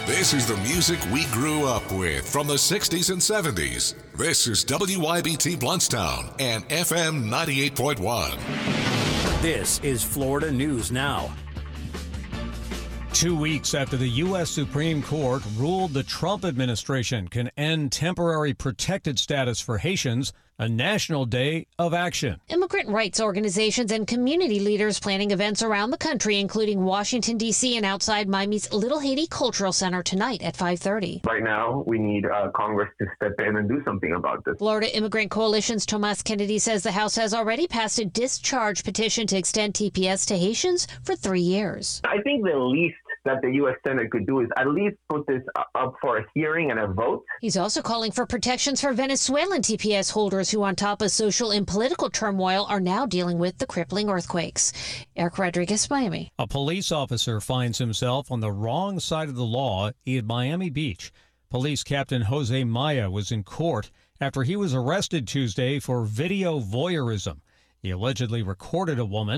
This is the music we grew up with from the 60s and 70s. This is WYBT Bluntstown and FM 98.1. This is Florida News Now. 2 weeks after the U.S. Supreme Court ruled the Trump administration can end temporary protected status for Haitians, a national day of action. Immigrant rights organizations and community leaders planning events around the country, including Washington, D.C. and outside Miami's Little Haiti Cultural Center tonight at 5:30. Right now, we need Congress to step in and do something about this. Florida Immigrant Coalition's Tomas Kennedy says the House has already passed a discharge petition to extend TPS to Haitians for 3 years. I think the least that the U.S. Senate could do is at least put this up for a hearing and a vote. He's also calling for protections for Venezuelan TPS holders who, on top of social and political turmoil, are now dealing with the crippling earthquakes. Eric Rodriguez, Miami. A police officer finds himself on the wrong side of the law in Miami Beach. Police Captain Jose Maya was in court after he was arrested Tuesday for video voyeurism. He allegedly recorded a woman